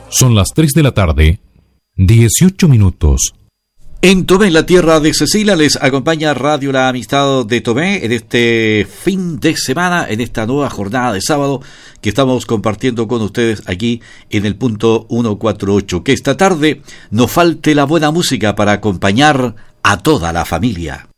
Son las 3 de la tarde, 18 minutos. En Tomé, en la tierra de Cecilia, les acompaña Radio La Amistad de Tomé en este fin de semana, en esta nueva jornada de sábado que estamos compartiendo con ustedes aquí en el punto 148. Que esta tarde no falte la buena música para acompañar a toda la familia.